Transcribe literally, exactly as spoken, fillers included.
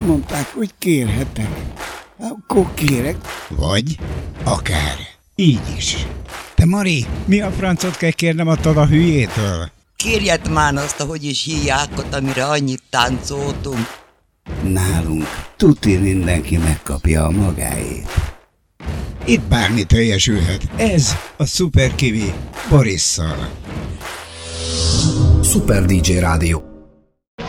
mondták, hogy kérhetek. Akkor kérek. Vagy akár így is. Te Mari, mi a francot kell kérnem attól a hülyétől? Kérjed már azt, ahogy is híjákat, amire annyit táncoltunk. Nálunk tuti mindenki megkapja a magáét. Itt bármi teljesülhet. Ez a Super Kiwi Borisszal. Super dé dzsé Rádió.